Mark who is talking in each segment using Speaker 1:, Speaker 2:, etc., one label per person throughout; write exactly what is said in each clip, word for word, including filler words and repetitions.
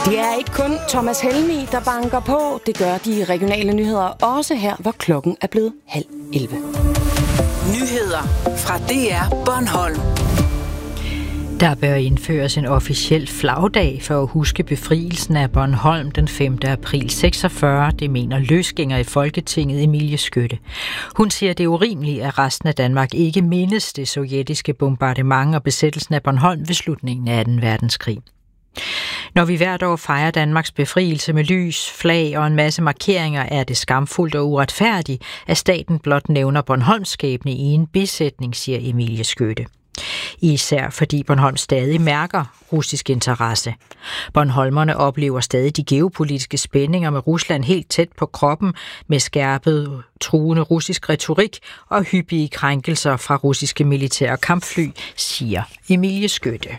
Speaker 1: Det er ikke kun Thomas Helmig, der banker på. Det gør de regionale nyheder også her, hvor klokken er blevet halv elleve.
Speaker 2: Nyheder fra D R Bornholm.
Speaker 3: Der bør indføres en officiel flagdag for at huske befrielsen af Bornholm den femte april seksogfyrre, det mener løsgænger i Folketinget Emilie Skytte. Hun siger, det er urimeligt, at resten af Danmark ikke mindes det sovjetiske bombardement og besættelsen af Bornholm ved slutningen af anden verdenskrig. Når vi hvert år fejrer Danmarks befrielse med lys, flag og en masse markeringer, er det skamfuldt og uretfærdigt, at staten blot nævner Bornholms skæbne i en bisætning, siger Emilie Skytte. Især fordi Bornholm stadig mærker russisk interesse. Bornholmerne oplever stadig de geopolitiske spændinger med Rusland helt tæt på kroppen, med skærpet, truende russisk retorik og hyppige krænkelser fra russiske militære kampfly, siger Emilie Skytte.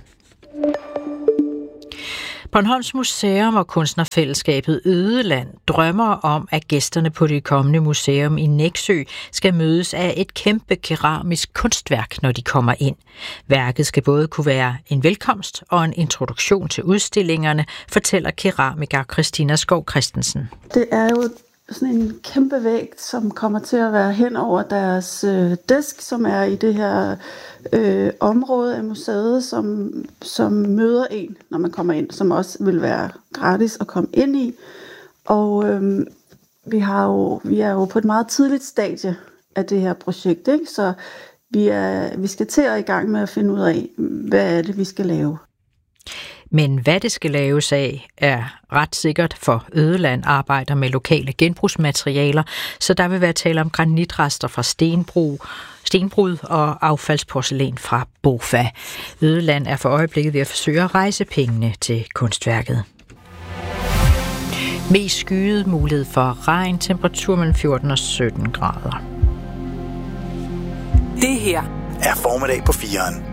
Speaker 3: Bornholms Museum og kunstnerfællesskabet Ødeland drømmer om, at gæsterne på det kommende museum i Nexø skal mødes af et kæmpe keramisk kunstværk, når de kommer ind. Værket skal både kunne være en velkomst og en introduktion til udstillingerne, fortæller keramiker Christina Skov Christensen.
Speaker 4: Det er jo sådan en kæmpe væg, som kommer til at være hen over deres øh, disk, som er i det her øh, område af museet, som, som møder en, når man kommer ind, som også vil være gratis at komme ind i. Og øh, vi, har jo, vi er jo på et meget tidligt stadie af det her projekt, ikke? Så vi, er, vi skal til at i gang med at finde ud af, hvad er det, vi skal lave.
Speaker 3: Men hvad det skal laves af, er ret sikkert, for Ødeland arbejder med lokale genbrugsmaterialer, så der vil være tale om granitrester fra stenbrug, stenbrud og affaldsporcelæn fra Bofa. Ødeland er for øjeblikket ved at forsøge at rejse pengene til kunstværket. Mest skyet, mulighed for regn, temperatur mellem fjorten og sytten grader.
Speaker 2: Det her
Speaker 5: er formiddag på fireren.